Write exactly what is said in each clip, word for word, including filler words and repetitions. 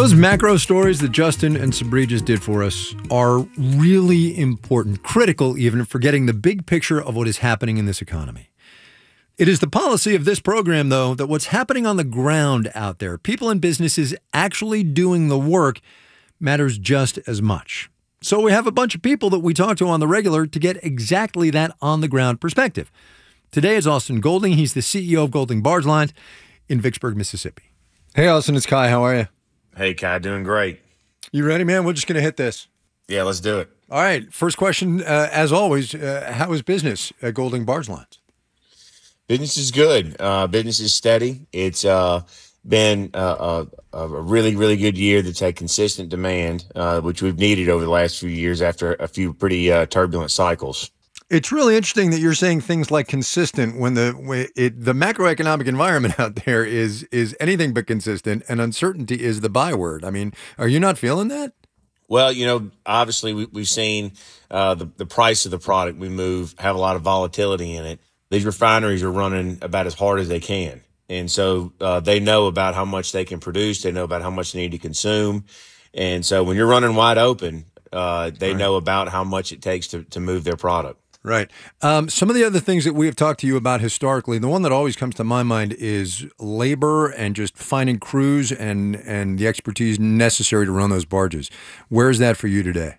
Those macro stories that Justin and Sabri just did for us are really important, critical even, for getting the big picture of what is happening in this economy. It is the policy of this program, though, that what's happening on the ground out there, people and businesses actually doing the work, matters just as much. So we have a bunch of people that we talk to on the regular to get exactly that on-the-ground perspective. Today is Austin Golding. He's the C E O of Golding Barge Lines in Vicksburg, Mississippi. Hey, Austin, it's Kai. How are you? Hey, Kai, doing great. You ready, man? We're just going to hit this. Yeah, let's do it. All right. First question, uh, as always, uh, how is business at Golding Barge Lines? Business is good. Uh, business is steady. It's uh, been uh, a, a really, really good year that's had consistent demand, uh, which we've needed over the last few years after a few pretty uh, turbulent cycles. It's really interesting that you're saying things like consistent when the when it, the macroeconomic environment out there is is anything but consistent, and uncertainty is the byword. I mean, are you not feeling that? Well, you know, obviously we, we've seen uh, the, the price of the product we move have a lot of volatility in it. These refineries are running about as hard as they can. And so uh, they know about how much they can produce. They know about how much they need to consume. And so when you're running wide open, uh, they Right. know about how much it takes to, to move their product. Right. Um, some of the other things that we have talked to you about historically, the one that always comes to my mind is labor and just finding crews and, and the expertise necessary to run those barges. Where is that for you today?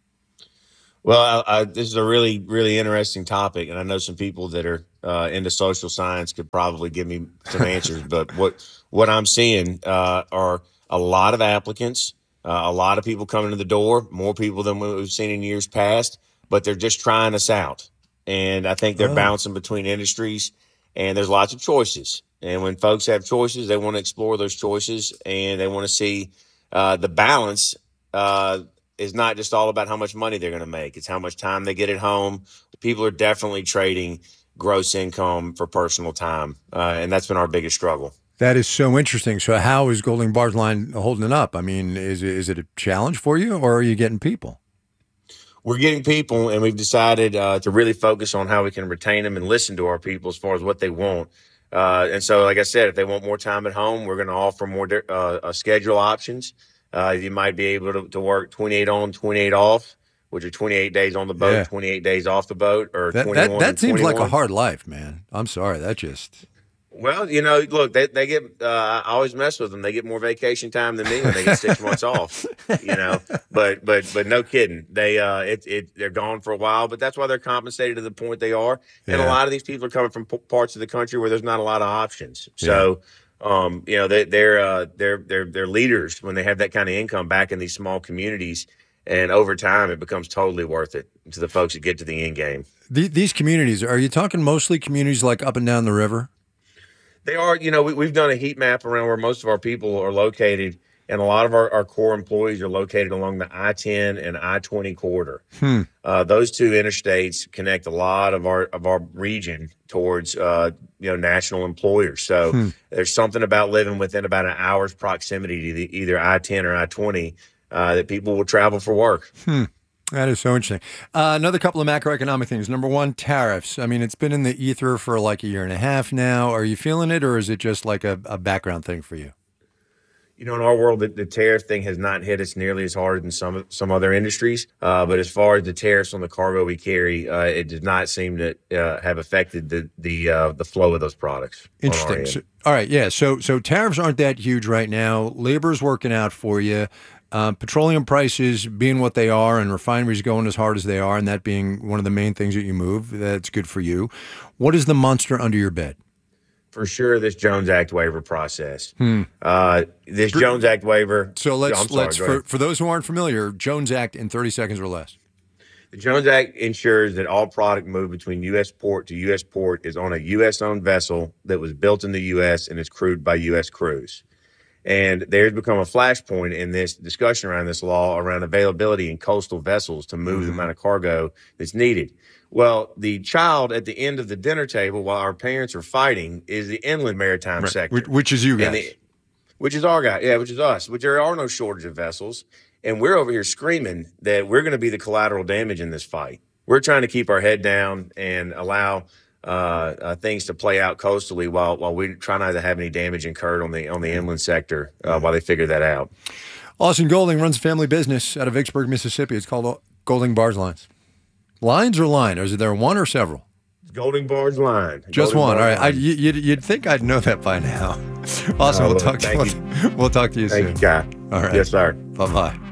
Well, I, I, this is a really, really interesting topic, and I know some people that are uh, into social science could probably give me some answers. But what what I'm seeing uh, are a lot of applicants, uh, a lot of people coming to the door, more people than we've seen in years past. But they're just trying us out, and I think they're Oh. bouncing between industries, and there's lots of choices. And when folks have choices, they want to explore those choices, and they want to see uh, the balance. Uh, is not just all about how much money they're going to make. It's how much time they get at home. People are definitely trading gross income for personal time. Uh, and that's been our biggest struggle. That is so interesting. So how is Golding Barge Line holding it up? I mean, is it, is it a challenge for you, or are you getting people? We're getting people, and we've decided uh, to really focus on how we can retain them and listen to our people as far as what they want. Uh, and so, like I said, if they want more time at home, we're going to offer more uh, uh, schedule options. Uh, you might be able to, to work twenty-eight on, twenty-eight off, which are twenty-eight days on the boat, Yeah. twenty-eight days off the boat, or That twenty-one that, that and seems like a twenty-one. hard life, man. I'm sorry. That just... Well, you know, look, they, they get, uh, I always mess with them. They get more vacation time than me when they get six months off, you know, but, but, but no kidding. They, uh, it, it, they're gone for a while, but that's why they're compensated to the point they are. And Yeah. a lot of these people are coming from p- parts of the country where there's not a lot of options. So, um, you know, they, they're, uh, they're, they're, they're leaders when they have that kind of income back in these small communities. And over time, it becomes totally worth it to the folks that get to the end game. The, these communities, are you talking mostly communities like up and down the river? They are, you know, we, we've done a heat map around where most of our people are located, and a lot of our, our core employees are located along the I ten and I twenty corridor. Hmm. Uh, those two interstates connect a lot of our of our region towards, uh, you know, national employers. So Hmm. there's something about living within about an hour's proximity to the, either I ten or I twenty uh, that people will travel for work. Hmm. That is so interesting. Uh, another couple of macroeconomic things. Number one, tariffs. I mean, it's been in the ether for like a year and a half now. Are you feeling it, or is it just like a, a background thing for you? You know, in our world, the, the tariff thing has not hit us nearly as hard as some some other industries. Uh, but as far as the tariffs on the cargo we carry, uh, it does not seem to uh, have affected the the uh, the flow of those products. on our Interesting. end. So, all right, yeah. So, so tariffs aren't that huge right now. Labor's working out for you. Uh, petroleum prices being what they are, and refineries going as hard as they are, and that being one of the main things that you move. That's good for you. What is the monster under your bed? For sure, this Jones Act waiver process. Hmm. Uh, this Gr- Jones Act waiver. So let's I'm sorry, let's go for, ahead. for those who aren't familiar, Jones Act in thirty seconds or less. The Jones Act ensures that all product moved between U S port to U S port is on a U S-owned vessel that was built in the U S and is crewed by U S crews. And there's become a flashpoint in this discussion around this law around availability in coastal vessels to move Mhm. the amount of cargo that's needed. Well, the child at the end of the dinner table while our parents are fighting is the inland maritime Right. sector. Which, which is you And guys. the, which is our guy, yeah, which is us, which there are no shortage of vessels. And we're over here screaming that we're going to be the collateral damage in this fight. We're trying to keep our head down and allow uh, uh, things to play out coastally while while we try not to have any damage incurred on the on the inland sector uh, while they figure that out. Austin Golding runs a family business out of Vicksburg, Mississippi. It's called Golding Barge Lines. Lines or line? Or is there one or several? Golding Barge Line. Just Golding one. Barge All right. I, Line. you'd, you'd think I'd know that by now. Awesome. Oh, we'll talk. thank We'll, we'll talk to you Thank soon. you, Guy. All right. Yes, sir. Bye bye.